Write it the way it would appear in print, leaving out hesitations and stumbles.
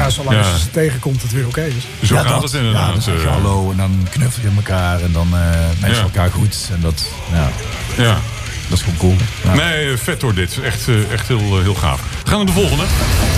zolang je ze tegenkomt het weer oké is. Zo gaat het inderdaad. Ja, dan zeg je hallo en dan knuffel je elkaar en dan mensen elkaar goed. En dat, ja. Dat is gewoon cool. Ja. Nee, vet hoor dit. Echt heel gaaf. We gaan naar de volgende.